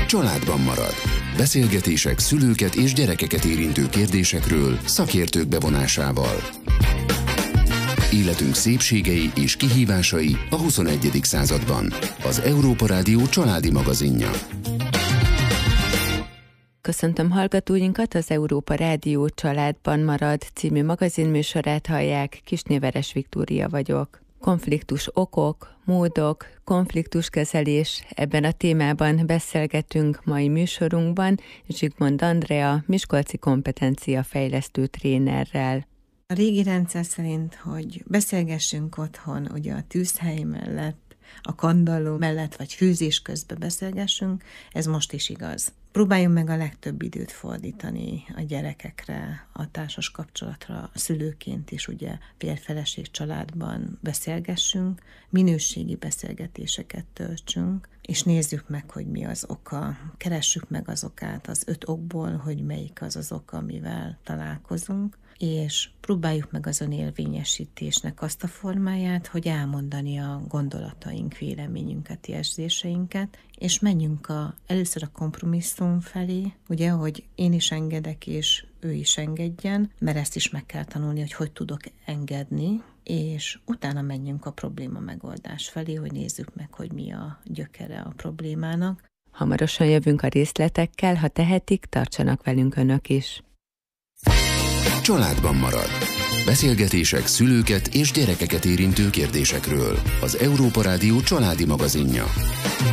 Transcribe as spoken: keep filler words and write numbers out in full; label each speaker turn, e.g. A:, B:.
A: Családban marad. Beszélgetések szülőket és gyerekeket érintő kérdésekről szakértők bevonásával. Életünk szépségei és kihívásai a huszonegyedik században. Az Európa Rádió családi magazinja.
B: Köszöntöm hallgatóinkat, az Európa Rádió Családban marad című magazinműsorát hallják, Kisné-Veres Viktória vagyok. Konfliktus okok, módok, konfliktuskezelés, ebben a témában beszélgetünk mai műsorunkban Zsigmond Andrea, miskolci kompetenciafejlesztő trénerrel.
C: A régi rendszer szerint, hogy beszélgessünk otthon, ugye a tűzhely mellett, a kandalló mellett, vagy főzés közben beszélgessünk, ez most is igaz. Próbáljunk meg a legtöbb időt fordítani a gyerekekre, a társas kapcsolatra, a szülőként is, ugye férj-feleség családban beszélgessünk, minőségi beszélgetéseket töltsünk, és nézzük meg, hogy mi az oka. Keressük meg az okát az öt okból, hogy melyik az az oka, amivel találkozunk, és próbáljuk meg az önérvényesítésnek azt a formáját, hogy elmondani a gondolataink, véleményünket, érzéseinket, és menjünk a, először a kompromisszum felé, ugye, hogy én is engedek, és ő is engedjen, mert ezt is meg kell tanulni, hogy hogy tudok engedni, és utána menjünk a probléma megoldás felé, hogy nézzük meg, hogy mi a gyökere a problémának.
B: Hamarosan jövünk a részletekkel, ha tehetik, tartsanak velünk önök is.
A: Családban marad. Beszélgetések szülőket és gyerekeket érintő kérdésekről. Az Európa Rádió családi magazinja.